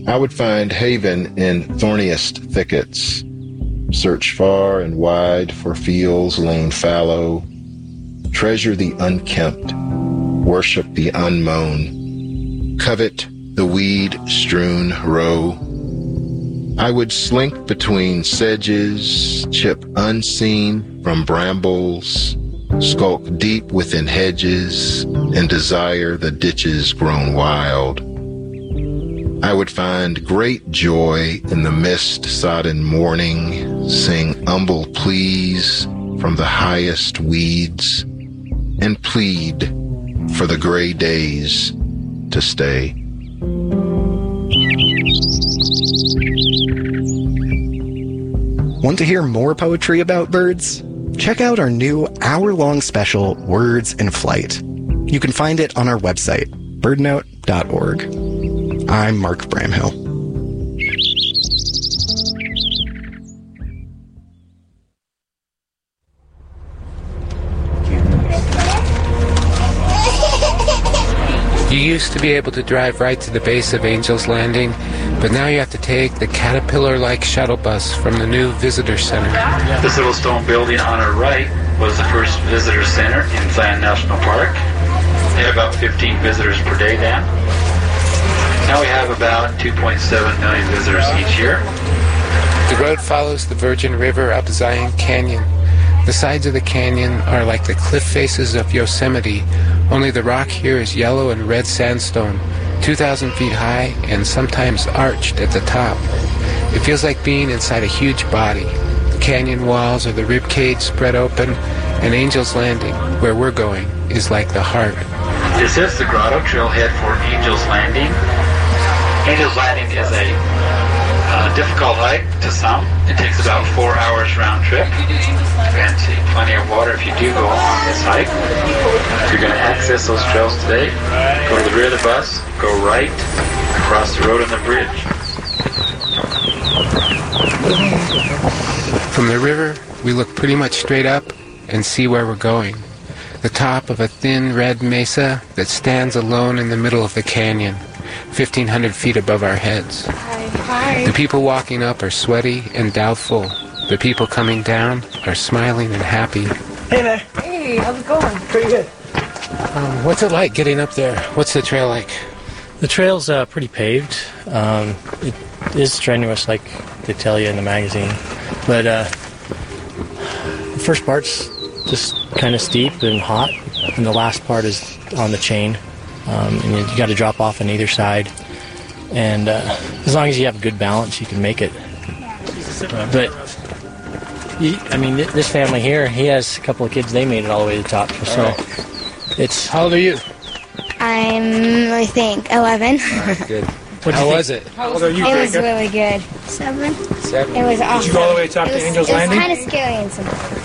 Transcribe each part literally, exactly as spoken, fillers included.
I would find haven in thorniest thickets, search far and wide for fields lain fallow, treasure the unkempt, worship the unmown, covet the weed-strewn row. I would slink between sedges, chip unseen from brambles, skulk deep within hedges, and desire the ditches grown wild. I would find great joy in the mist-sodden morning, sing humble pleas from the highest weeds, and plead for the gray days to stay. Want to hear more poetry about birds? Check out our new hour-long special, Words in Flight. You can find it on our website, birdnote dot org. I'm Mark Bramhill. You used to be able to drive right to the base of Angel's Landing, but now you have to take the Caterpillar-like shuttle bus from the new visitor center. This little stone building on our right was the first visitor center in Zion National Park. They had about fifteen visitors per day then. Now we have about two point seven million visitors each year. The road follows the Virgin River up Zion Canyon. The sides of the canyon are like the cliff faces of Yosemite, only the rock here is yellow and red sandstone, two thousand feet high and sometimes arched at the top. It feels like being inside a huge body. The canyon walls are the rib cage spread open, and Angel's Landing, where we're going, is like the heart. This is the grotto trailhead for Angel's Landing. Angel's Landing is a uh, difficult hike to some. It takes about four hours round trip. And plenty of water if you do go on this hike. If you're going to access those trails today, go to the rear of the bus, go right, across the road and the bridge. From the river, we look pretty much straight up and see where we're going. The top of a thin red mesa that stands alone in the middle of the canyon, fifteen hundred feet above our heads. Hi. Hi. The people walking up are sweaty and doubtful. The people coming down are smiling and happy. Hey there. Hey, how's it going? Pretty good. Um, what's it like getting up there? What's the trail like? The trail's uh, pretty paved. Um, it is strenuous, like they tell you in the magazine. But uh, the first part's just kind of steep and hot, and the last part is on the chain. Um, and you, you got to drop off on either side. And uh, as long as you have good balance, you can make it. Uh, but you, I mean, th- this family here, he has a couple of kids. They made it all the way to the top. So right. It's. How old are you? I'm, I think, eleven. Right, good. How was it? How old are you? It was really good. Seven. Seven. It was awesome. Did you go all the way to top it was, to Angel's it was Landing? kind of scary in some parts.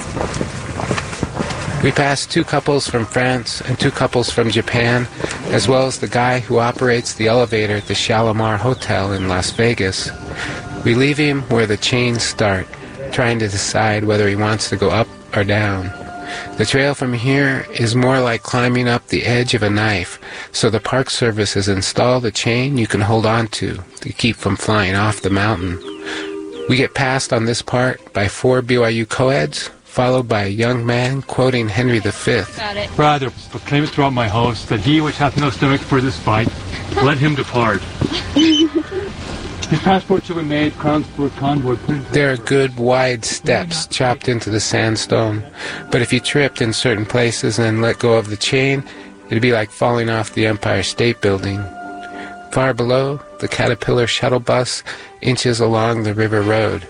We passed two couples from France and two couples from Japan, as well as the guy who operates the elevator at the Shalimar Hotel in Las Vegas. We leave him where the chains start, trying to decide whether he wants to go up or down. The trail from here is more like climbing up the edge of a knife, so the Park Service has installed a chain you can hold on to to keep from flying off the mountain. We get passed on this part by four B Y U co-eds, followed by a young man quoting Henry the Fifth. Rather proclaim it throughout my house that he which hath no stomach for this fight, let him depart. His passport shall be made, crowns for convoy. There are good wide steps chopped into the sandstone, but if you tripped in certain places and then let go of the chain, it'd be like falling off the Empire State Building. Far below, the Caterpillar shuttle bus inches along the river road.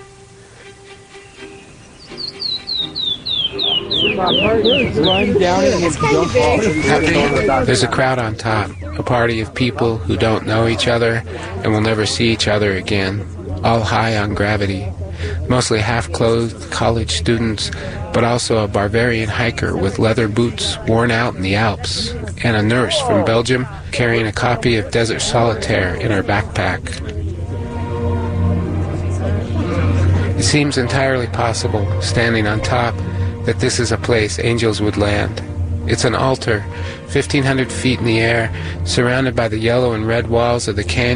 There's a crowd on top, a party of people who don't know each other and will never see each other again, all high on gravity. Mostly half-clothed college students, but also a Bavarian hiker with leather boots worn out in the Alps, and a nurse from Belgium carrying a copy of Desert Solitaire in her backpack. It seems entirely possible, standing on top, that this is a place angels would land. It's an altar, fifteen hundred feet in the air, surrounded by the yellow and red walls of the canyon.